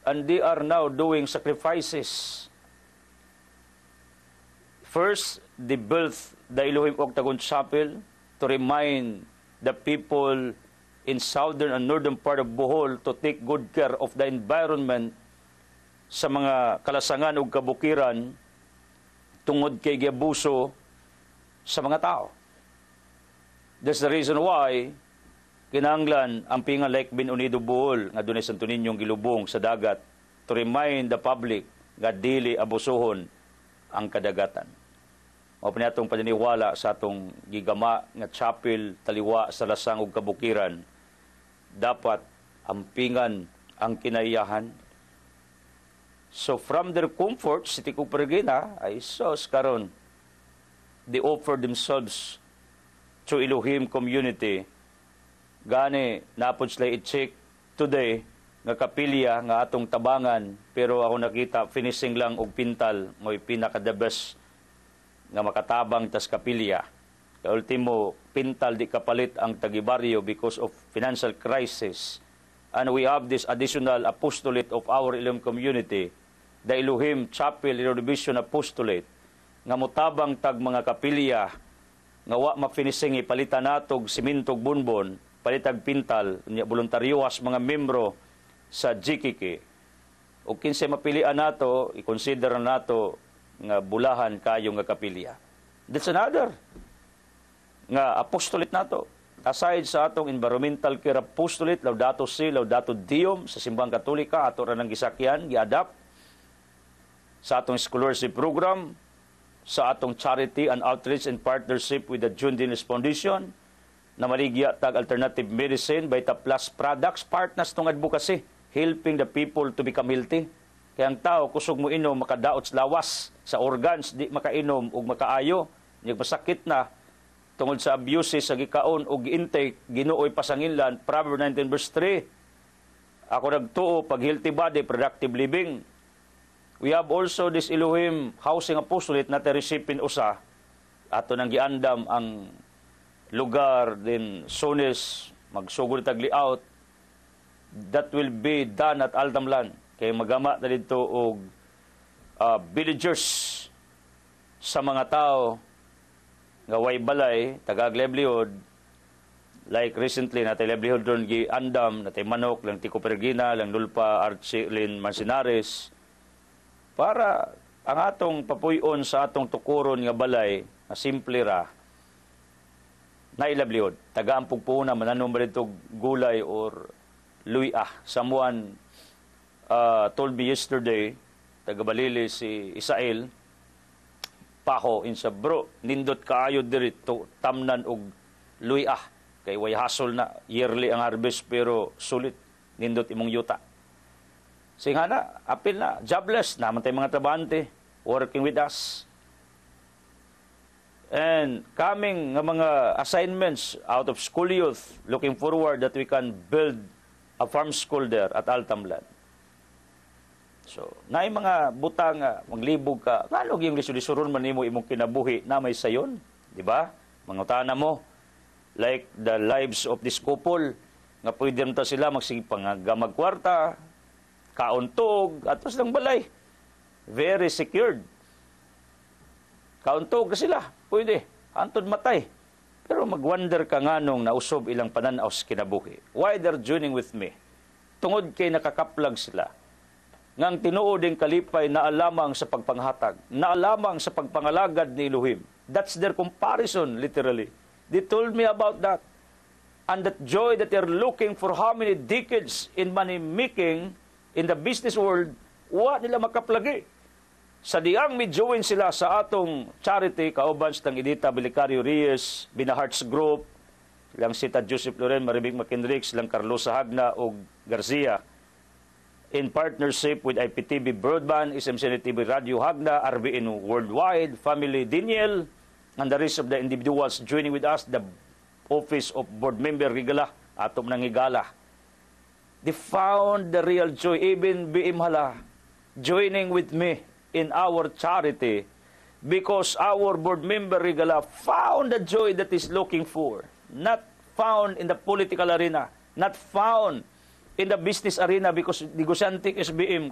and they are now doing sacrifices. First, they built the Elohim Octagon Chapel to remind the people in southern and northern part of Bohol to take good care of the environment sa mga kalasangan ug kabukiran tungod kay giabuso sa mga tao. That's the reason why kinahanglan ang pinga Lake Bin Unido Bohol nga dunay Santo Niñong gilubong sa dagat to remind the public nga dili abusohon ang kadagatan. Mao pa atong paniniwala sa atong gigama nga chapel taliwa sa lasang ug kabukiran, dapat ampingan ang kinaiyahan. So from their comfort, City Copergina ay sos karon they offer themselves to Elohim community. Gani napod sila i-check today nga kapilya nga atong tabangan, pero ako nakita finishing lang og pintal mo'y pinaka-the best nga makatabang tas kapilya. Kaya ultimo, pintal di kapalit ang tagibaryo because of financial crisis. And we have this additional apostolate of our Elohim community, the Elohim Chapel Division Apostolate, nga mutabang tag mga kapilya nga wa ma-finishing ipalitan natog simintog bunbon, palitag pintal, voluntaryoas mga membro sa GKK. O kinsa mapilian nato, i-consider nato nga bulahan kayo nga kapilya. That's another nga apostolate nato. Aside sa atong environmental care apostolate, Laudato Si, Laudato Deum, sa simbang katolika, ato ra nang gisakyan, gi-adapt sa atong scholarship program, sa atong charity and outreach and partnership with the June Dennis Foundation, na maligya tag alternative medicine, Vita Plus products, partners tong advocacy, helping the people to become healthy. Kaya ang tao, kusog mo inom, makadaot sa lawas, sa organs, di makainom o makaayo, nagpasakit na, tungod sa abuses sa gikaon o gi-intake, ginuoy pasanginlan, Proverbs 19 verse 3. Ako nagtuo, pag healthy body, productive living. We have also this Elohim Housing Apostolate na teresipin usa. Ato nang giandam ang lugar din Sones, magsugod tag layout. That will be done at Altamlan. Kaya magama na dito og villagers sa mga tao nga way balay, tagag livelihood. Like recently, natay livelihood doon giandam, natay manok, lang Tico Pergina, lang Nulpa, Archilin, Mancinares, para ang atong papuyon sa atong tukuron nga balay, na simple ra, na ilivelihood. Taga-ampog po na, mananom ba dito gulay or luya. Someone told me yesterday, taga-Balili si Isael, paho in sa bro, nindot kaayo dirito, tamnan og luya. Kay way hasol na, yearly ang harvest, pero sulit, nindot imong yuta. Singa na, apil na, jobless, naman tayo mga trabahante, working with us. And coming nga mga assignments out of school youth, looking forward that we can build a farm school there at Altamlan. So, naay mga butang nga maglibog ka, ngano yung lisulisuron man nimo imong kinabuhi na may sayon, di ba? Mangutana mo, like the lives of this couple, nga pwede ta sila magsigpang magkwarta, kauntog, at silang balay. Very secured. Kauntog na sila, pwede, antod matay. Pero magwonder ka nga nung nausob ilang pananaw sa kinabuhi. Why they're joining with me? Tungod kay nakakaplag sila. Ngang tinuod din kalipay na alamang sa pagpanghatag, na alamang sa pagpangalagad ni Elohim. That's their comparison, literally. They told me about that. And that joy that they're looking for how many decades in money-making in the business world, wa nila makaplagi. Sa diang mi-join sila sa atong charity, kauban sa Edita Belicario Reyes, Binaharts Group, lang Sita Joseph Loren, Maribig McKendricks, lang Carlos Hagna o Garcia, in partnership with IPTV Broadband, SMCN TV Radio Hagna, RBN Worldwide, Family Daniel, and the rest of the individuals joining with us, the Office of Board Member Rigala, atom ng Igala. They found the real joy, even Biimhala, joining with me in our charity, because our board member Rigala found the joy that is looking for, not found in the political arena, not found in the business arena because negosyante SBM